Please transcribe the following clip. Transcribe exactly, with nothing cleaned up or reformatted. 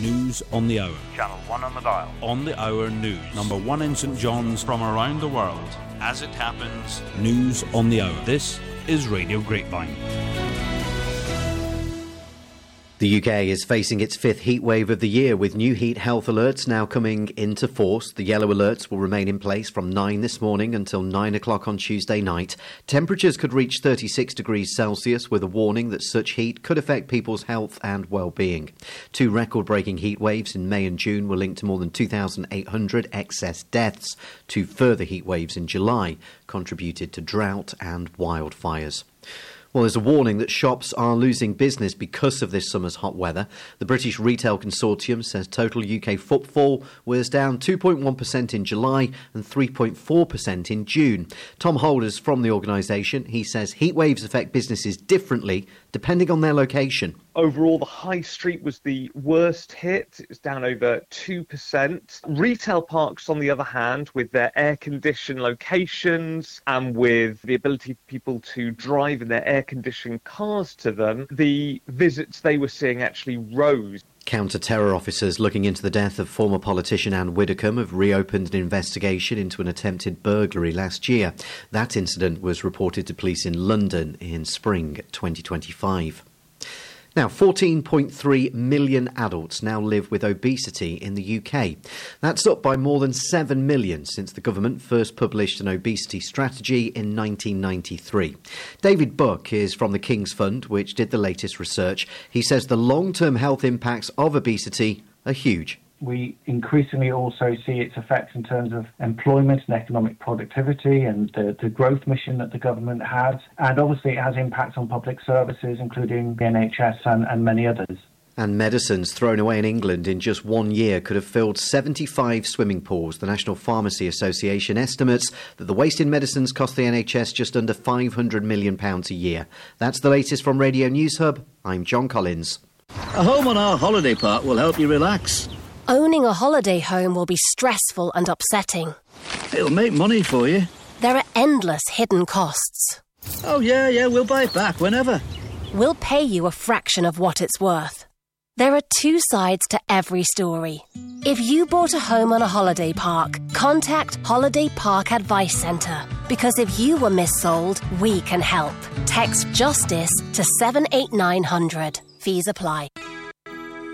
News on the hour. Channel one on the dial. On the hour news. Number one in St John's from around the world. As it happens, news on the hour. This is Radio Grapevine. The U K is facing its fifth heat wave of the year, with new heat health alerts now coming into force. The yellow alerts will remain in place from nine this morning until nine o'clock on Tuesday night. Temperatures could reach thirty-six degrees Celsius, with a warning that such heat could affect people's health and well-being. Two record-breaking heat waves in May and June were linked to more than two thousand eight hundred excess deaths. Two further heat waves in July contributed to drought and wildfires. Well, there's a warning that shops are losing business because of this summer's hot weather. The British Retail Consortium says total U K footfall was down two point one percent in July and three point four percent in June. Tom Holders from the organisation, he says heat waves affect businesses differently depending on their location. Overall, the high street was the worst hit. It was down over two percent. Retail parks, on the other hand, with their air-conditioned locations and with the ability for people to drive in their air-conditioned cars to them, the visits they were seeing actually rose. Counter-terror officers looking into the death of former politician Anne Widdecombe have reopened an investigation into an attempted burglary last year. That incident was reported to police in London in spring twenty twenty-five. Now, fourteen point three million adults now live with obesity in the U K. That's up by more than seven million since the government first published an obesity strategy in nineteen ninety-three. David Buck is from the King's Fund, which did the latest research. He says the long-term health impacts of obesity are huge. We increasingly also see its effects in terms of employment and economic productivity and the, the growth mission that the government has. And obviously it has impacts on public services, including the N H S and, and many others. And medicines thrown away in England in just one year could have filled seventy-five swimming pools. The National Pharmacy Association estimates that the waste in medicines cost the N H S just under five hundred million pounds a year. That's the latest from Radio News Hub. I'm John Collins. A home on our holiday park will help you relax. Owning a holiday home will be stressful and upsetting. It'll make money for you. There are endless hidden costs. Oh, yeah, yeah, we'll buy it back whenever. We'll pay you a fraction of what it's worth. There are two sides to every story. If you bought a home on a holiday park, contact Holiday Park Advice Centre. Because if you were missold, we can help. Text JUSTICE to seven eight nine hundred. Fees apply.